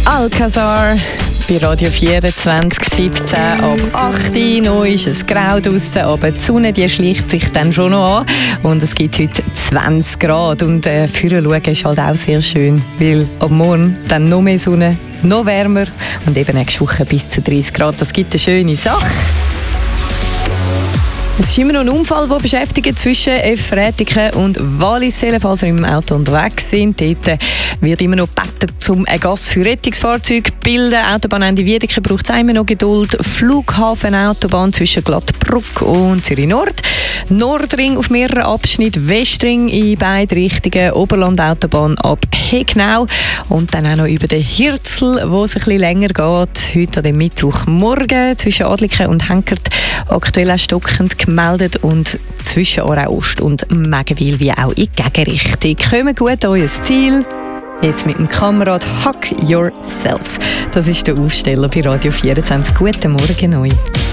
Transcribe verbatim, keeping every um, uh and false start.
Alcazar bei Radio vierundzwanzig siebzehn ab acht Uhr. Noch ist es grau draussen, aber die Sonne die schleicht sich dann schon noch an. Und es gibt heute zwanzig Grad. Und äh, vorher schauen ist halt auch sehr schön, weil ab morgen dann noch mehr Sonne, noch wärmer und eben nächste Woche bis zu dreißig Grad. Das gibt eine schöne Sache. Es ist immer noch ein Unfall, der beschäftigt zwischen Efretiken und Wallisellen, falls ihr im Auto unterwegs sind. Dort wird immer noch gebeten, um ein Gas für Rettungsfahrzeuge zu bilden. Autobahnende Wiedeke braucht es immer noch Geduld. Flughafenautobahn zwischen Glattbruck und Zürich Nord. Nordring auf mehreren Abschnitten, Westring in beide Richtungen, Oberlandautobahn ab Hegnau und dann auch noch über den Hirzel, wo es ein bisschen länger geht. Heute an dem Mittwochmorgen zwischen Adliken und Henkert aktuell auch stockend gemeldet und zwischen Aarau-Ost und Megenwil wie auch in die Gegenrichtung. Kommen gut an euer Ziel. Jetzt mit dem Kamerad Hack Yourself. Das ist der Aufsteller bei Radio vierundzwanzig. Guten Morgen euch.